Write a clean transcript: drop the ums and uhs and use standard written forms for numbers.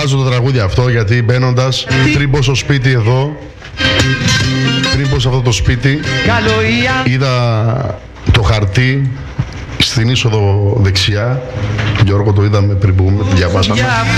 βάζω το τραγούδι αυτό γιατί μπαίνοντας πριν μπω στο σπίτι εδώ, πριν μπω σε αυτό το σπίτι, είδα το χαρτί στην είσοδο δεξιά. Γιώργο, το είδαμε πριν που διαβάσαμε.